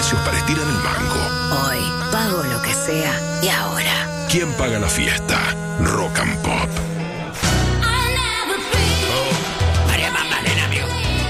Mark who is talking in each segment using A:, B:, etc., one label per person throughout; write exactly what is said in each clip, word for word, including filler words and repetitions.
A: precios para estirar el mango.
B: Hoy pago lo que sea y ahora.
A: ¿Quién paga la fiesta? Rock and Pop.
C: María Magdalena, amigo.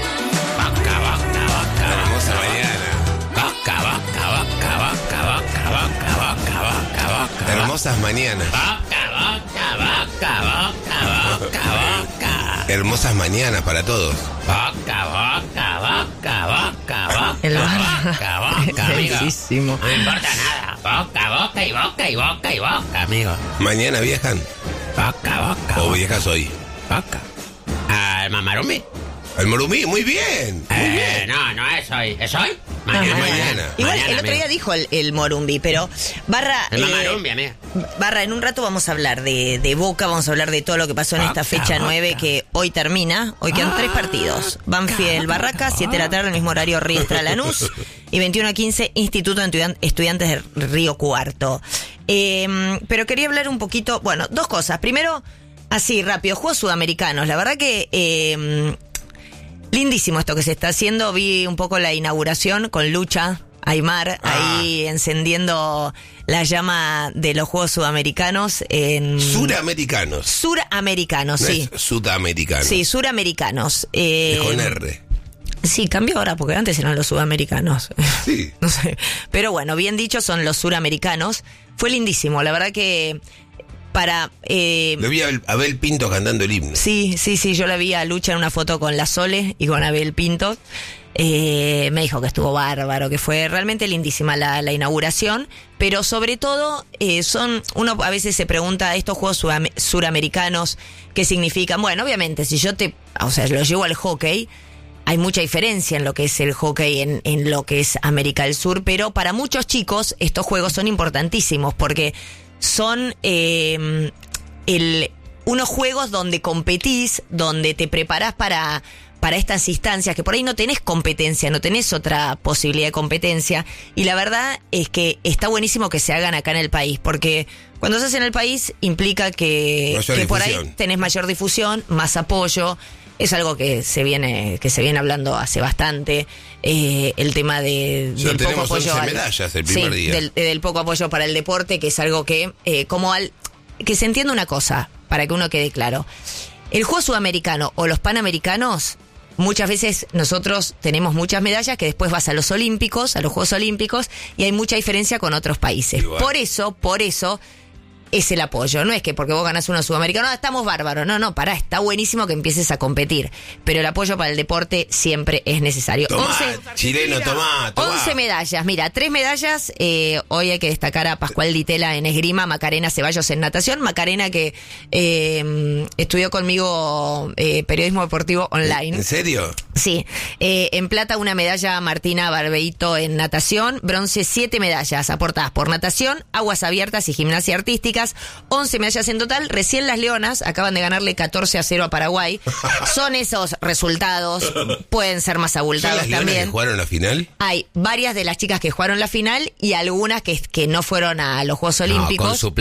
C: Vaca, vaca, vaca.
D: Hermosa mañana.
C: Vaca, vaca, vaca, vaca, vaca, vaca, vaca, vaca, vaca.
D: Hermosas mañanas.
C: Vaca, vaca, vaca, vaca, vaca, vaca.
D: Hermosas mañanas para todos.
C: Vaca, vaca, vaca, vaca, vaca.
B: El
C: vaca, vaca, amigo.
B: Bellísimo.
C: No importa nada. Vaca, vaca y vaca y vaca y vaca, amigo.
D: ¿Mañana viajan?
C: Vaca, vaca.
D: ¿O viajas hoy?
C: Vaca. ¿Al Mamarumbi?
D: El Morumí, muy bien. Muy
C: Eh,
D: bien.
C: no, no es hoy. ¿Es hoy?
B: Ajá.
C: Mañana.
D: Mañana.
B: Igual
C: Mañana,
B: el otro
C: amigo.
B: día dijo el, el Morumbi, pero Barra,
C: El
B: eh,
C: Mamarumbi, amigo.
B: Barra, en un rato vamos a hablar de, de Boca, vamos a hablar de todo lo que pasó en esta
C: Boca,
B: fecha
C: Boca.
B: nueve que hoy termina. Hoy quedan
C: Ah,
B: tres partidos. Banfield, Barraca, siete de la tarde, el mismo horario Riestra Lanús y veintiuno a quince Instituto de Estudian- Estudiantes de Río Cuarto. Eh, pero quería hablar un poquito, bueno, dos cosas. Primero, así rápido, Juegos Sudamericanos. La verdad que... Eh, lindísimo esto que se está haciendo. Vi un poco la inauguración con Lucha, Aymar,
D: Ah.
B: ahí encendiendo la llama de los Juegos Sudamericanos en...
D: Suramericanos.
B: Suramericanos,
D: No
B: sí.
D: es sudamericanos.
B: Sí, suramericanos. Eh,
D: Es con R.
B: Sí, cambió ahora porque antes eran los sudamericanos.
D: Sí.
B: No sé. Pero bueno, bien dicho, son los suramericanos. Fue lindísimo, la verdad que para... Eh,
D: Lo vi a Abel, Abel Pinto cantando el himno.
B: Sí, sí, sí, yo la vi a Lucha en una foto con la Sole y con Abel Pinto. Eh, me dijo que estuvo bárbaro, que fue realmente lindísima la, la inauguración, pero sobre todo eh, son, uno a veces se pregunta estos juegos sudam- suramericanos, ¿qué significan? Bueno, obviamente, si yo te, o sea, lo llevo al hockey, hay mucha diferencia en lo que es el hockey en, en lo que es América del Sur, pero para muchos chicos estos juegos son importantísimos porque son eh, el, unos juegos donde competís, donde te preparás para, para estas instancias, que por ahí no tenés competencia, no tenés otra posibilidad de competencia, y la verdad es que está buenísimo que se hagan acá en el país, porque cuando se hace en el país implica que,
D: Mayor
B: que por ahí
D: difusión.
B: tenés mayor difusión, más apoyo. Es algo que se viene que se viene hablando hace bastante, eh, el tema de,
D: Ya
B: del poco
D: tenemos
B: apoyo
D: once
B: al-
D: medallas el primer
B: sí,
D: día.
B: Del, del poco apoyo para el deporte, que es algo que eh, como al que se entienda una cosa para que uno quede claro. El juego sudamericano o los panamericanos, muchas veces nosotros tenemos muchas medallas que después vas a los olímpicos, a los Juegos Olímpicos, y hay mucha diferencia con otros países.
D: Igual.
B: Por eso, por eso es el apoyo. No es que porque vos ganás uno sudamericano, no, estamos bárbaros. No, no, pará, está buenísimo que empieces a competir. Pero el apoyo para el deporte siempre es necesario.
D: Tomá,
B: once
D: chileno, tomá, tomá.
B: once medallas, mira, tres medallas. Eh, hoy hay que destacar a Pascual Ditela en esgrima, Macarena Ceballos en natación. Macarena que eh, estudió conmigo eh, periodismo deportivo online.
D: ¿En serio?
B: Sí, eh, en plata una medalla Martina Barbeito en natación, bronce siete medallas aportadas por natación, aguas abiertas y gimnasia artísticas, once medallas en total. Recién las Leonas acaban de ganarle catorce a cero a Paraguay. Son esos resultados, pueden ser más
D: ¿Son
B: abultados
D: las leonas
B: también.
D: que jugaron la final?
B: Hay varias de las chicas que jugaron la final y algunas que, que no fueron a los Juegos
C: No,
B: Olímpicos.
C: con su